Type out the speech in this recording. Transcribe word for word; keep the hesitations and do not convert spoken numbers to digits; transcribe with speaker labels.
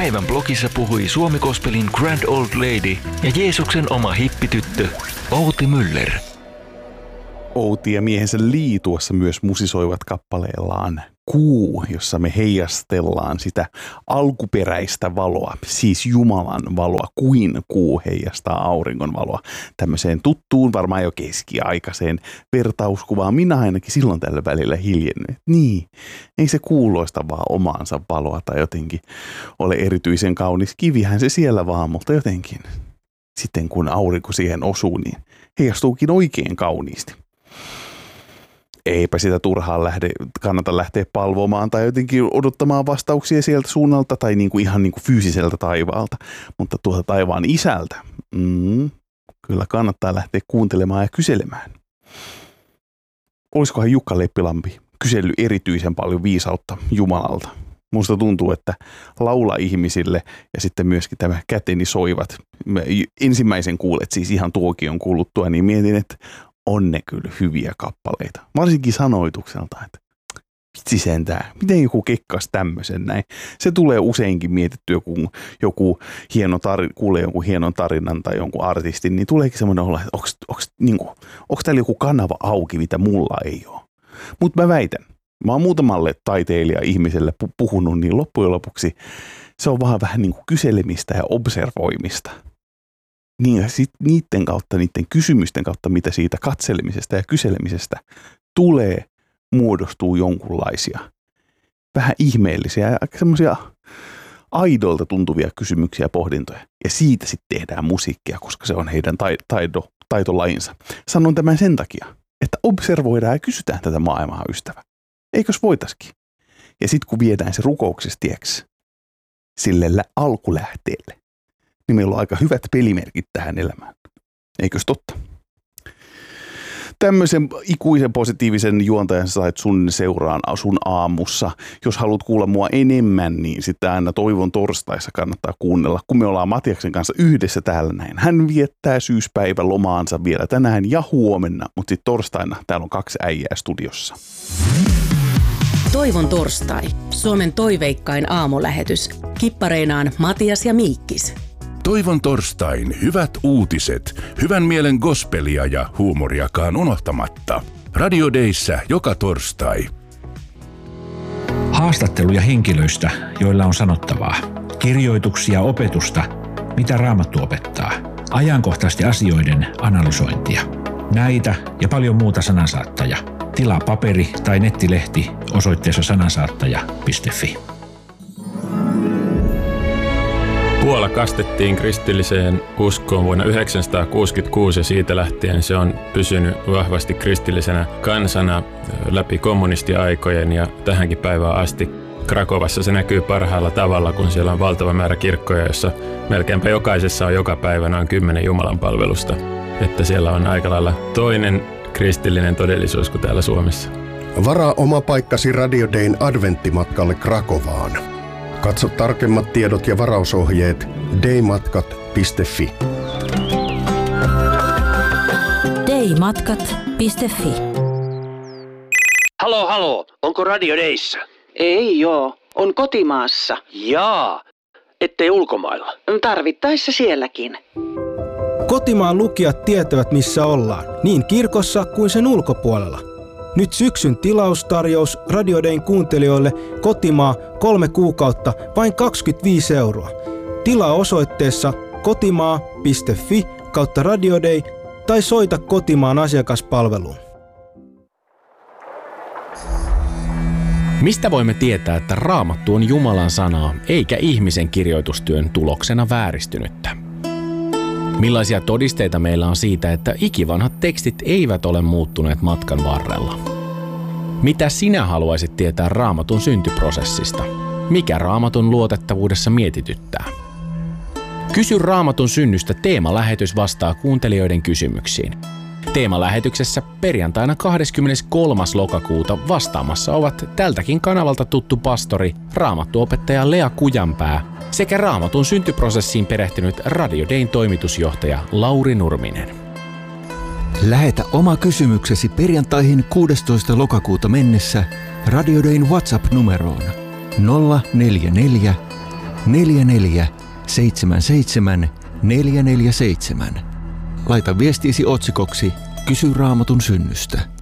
Speaker 1: Päivän blogissa puhui Suomi Gospelin Grand Old Lady ja Jeesuksen oma hippityttö Outi Müller.
Speaker 2: Outi ja miehensä Lee tuossa myös musisoivat kappaleellaan Kuu, jossa me heijastellaan sitä alkuperäistä valoa, siis Jumalan valoa, kuin kuu heijastaa auringon valoa. Tämmöiseen tuttuun, varmaan jo keskiaikaiseen vertauskuvaan. Minä ainakin silloin tällä välillä hiljennyt. Niin, ei se kuuloista vaan omaansa valoa tai jotenkin ole erityisen kaunis. Kivihän se siellä vaan, mutta jotenkin sitten kun aurinko siihen osuu, niin heijastuukin oikein kauniisti. Eipä sitä turhaan lähde, kannata lähteä palvomaan tai jotenkin odottamaan vastauksia sieltä suunnalta tai niinku ihan niinku fyysiseltä taivaalta, mutta tuolta taivaan isältä, mm, kyllä kannattaa lähteä kuuntelemaan ja kyselemään. Olisikohan Jukka Leppilampi kysellyt erityisen paljon viisautta Jumalalta? Musta tuntuu, että laula ihmisille ja sitten myöskin tämä käteni soivat. Mä ensimmäisen kuulet siis ihan tuokion kuuluttua, niin mietin, että on ne kyllä hyviä kappaleita. Varsinkin sanoitukselta, että vitsi sentään, miten joku kekkas tämmöisen näin. Se tulee useinkin mietittyä, kun joku hieno tar- kuulee jonkun hienon tarinan tai jonkun artistin, niin tuleekin semmoinen olla, että onko niinku, täällä joku kanava auki, mitä mulla ei ole. Mutta mä väitän, mä oon muutamalle taiteilija-ihmiselle puhunut, niin loppujen lopuksi se on vaan vähän niin kuin kyselemistä ja observoimista. Niin ja sit niiden kautta, niiden kysymysten kautta, mitä siitä katselemisesta ja kyselemisestä tulee, muodostuu jonkunlaisia vähän ihmeellisiä ja semmoisia aidolta tuntuvia kysymyksiä ja pohdintoja. Ja siitä sitten tehdään musiikkia, koska se on heidän taido, taitolajinsa. Sanon tämän sen takia, että observoidaan ja kysytään tätä maailmaa, ystävä. Eikös voitaisikin? Ja sitten kun viedään se rukouksessa tieksi sille alkulähteelle, niin meillä on aika hyvät pelimerkit tähän elämään. Eikös totta? Tämmöisen ikuisen positiivisen juontajan sait sun seuraan sun aamussa. Jos haluat kuulla mua enemmän, niin sitä aina Toivon torstaissa kannattaa kuunnella, kun me ollaan Matiaksen kanssa yhdessä täällä näin. Hän viettää syyspäivän lomaansa vielä tänään ja huomenna, mutta sitten torstaina täällä on kaksi äijää studiossa.
Speaker 3: Toivon torstai. Suomen toiveikkain aamulähetys. Kippareinaan Matias ja Miikkis.
Speaker 4: Toivon torstain hyvät uutiset, hyvän mielen gospelia ja huumoriakaan unohtamatta. Radio Dayssä joka torstai.
Speaker 5: Haastatteluja henkilöistä, joilla on sanottavaa. Kirjoituksia opetusta, mitä Raamattu opettaa. Ajankohtaisten asioiden analysointia. Näitä ja paljon muuta sanansaattaja. Tilaa paperi- tai nettilehti osoitteessa sanansaattaja piste fi.
Speaker 6: Puola kastettiin kristilliseen uskoon vuonna yhdeksänsataakuusikymmentäkuusi ja siitä lähtien se on pysynyt vahvasti kristillisenä kansana läpi kommunistiaikojen ja tähänkin päivään asti. Krakovassa se näkyy parhaalla tavalla, kun siellä on valtava määrä kirkkoja, jossa melkeinpä jokaisessa on joka päivä noin kymmenen jumalanpalvelusta. Että siellä on aika lailla toinen kristillinen todellisuus kuin täällä Suomessa.
Speaker 7: Varaa oma paikkasi Radio Dayn adventtimatkalle Krakovaan. Katso tarkemmat tiedot ja varausohjeet daymatkat piste fi.
Speaker 8: daymatkat piste fi.
Speaker 9: Halo, halo. Onko Radio Dayssä?
Speaker 10: Ei joo. On kotimaassa.
Speaker 9: Jaa. Ettei ulkomailla.
Speaker 10: Tarvittaessa sielläkin.
Speaker 11: Kotimaan lukijat tietävät, missä ollaan. Niin kirkossa kuin sen ulkopuolella. Nyt syksyn tilaustarjous Radio Dayn kuuntelijoille kotimaa kolme kuukautta vain kaksikymmentäviisi euroa. Tilaa osoitteessa kotimaa piste fi kautta Radio Day tai soita kotimaan asiakaspalveluun.
Speaker 12: Mistä voimme tietää, että Raamattu on Jumalan sanaa eikä ihmisen kirjoitustyön tuloksena vääristynyttä? Millaisia todisteita meillä on siitä, että ikivanhat tekstit eivät ole muuttuneet matkan varrella? Mitä sinä haluaisit tietää Raamatun syntyprosessista? Mikä Raamatun luotettavuudessa mietityttää? Kysy Raamatun synnystä teemalähetys vastaa kuuntelijoiden kysymyksiin. Teemalähetyksessä perjantaina kahdeskymmeneskolmas lokakuuta vastaamassa ovat tältäkin kanavalta tuttu pastori, raamattuopettaja Lea Kujanpää sekä Raamatun syntyprosessiin perehtynyt Radio Dayn toimitusjohtaja Lauri Nurminen.
Speaker 13: Lähetä oma kysymyksesi perjantaihin kuudestoista lokakuuta mennessä Radio Dayn WhatsApp-numeroon nolla neljä neljä, neljä neljä seitsemän seitsemän neljä neljä seitsemän. Laita viestiisi otsikoksi Kysy Raamatun synnystä.